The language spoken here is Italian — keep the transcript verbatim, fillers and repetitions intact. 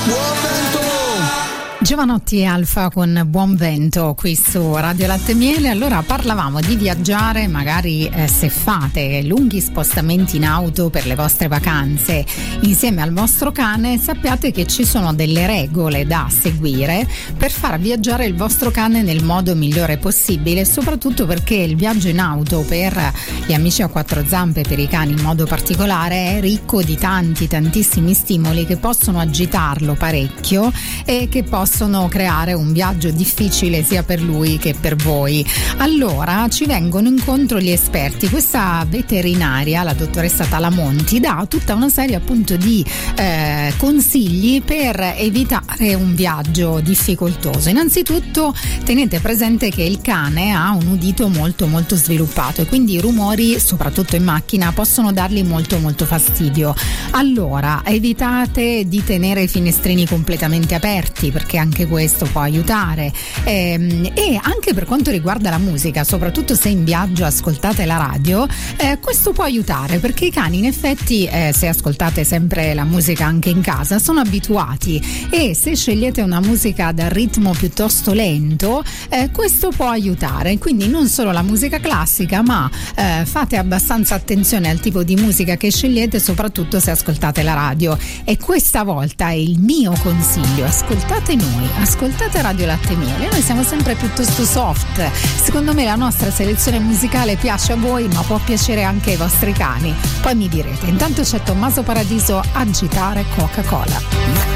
Buon vento! Giovanotti e Alfa con Buon Vento qui su Radio Latte Miele. Allora parlavamo di viaggiare, magari eh, se fate lunghi spostamenti in auto per le vostre vacanze insieme al vostro cane, sappiate che ci sono delle regole da seguire per far viaggiare il vostro cane nel modo migliore possibile, soprattutto perché il viaggio in auto per gli amici a quattro zampe, per i cani in modo particolare, è ricco di tanti tantissimi stimoli che possono agitarlo parecchio e che possono possono creare un viaggio difficile sia per lui che per voi. Allora ci vengono incontro gli esperti. Questa veterinaria, la dottoressa Talamonti, dà tutta una serie appunto di eh, consigli per evitare un viaggio difficoltoso. Innanzitutto tenete presente che il cane ha un udito molto molto sviluppato e quindi i rumori, soprattutto in macchina, possono dargli molto molto fastidio. Allora evitate di tenere i finestrini completamente aperti, perché anche questo può aiutare, e, e anche per quanto riguarda la musica, soprattutto se in viaggio ascoltate la radio, eh, questo può aiutare, perché i cani in effetti eh, se ascoltate sempre la musica anche in casa sono abituati, e se scegliete una musica dal ritmo piuttosto lento eh, questo può aiutare. Quindi non solo la musica classica, ma eh, fate abbastanza attenzione al tipo di musica che scegliete, soprattutto se ascoltate la radio. E questa volta è il mio consiglio: ascoltate noi, ascoltate Radio Latte Miele. Noi siamo sempre piuttosto soft, secondo me la nostra selezione musicale piace a voi, ma può piacere anche ai vostri cani, poi mi direte. Intanto c'è Tommaso Paradiso, Agitare Coca-Cola.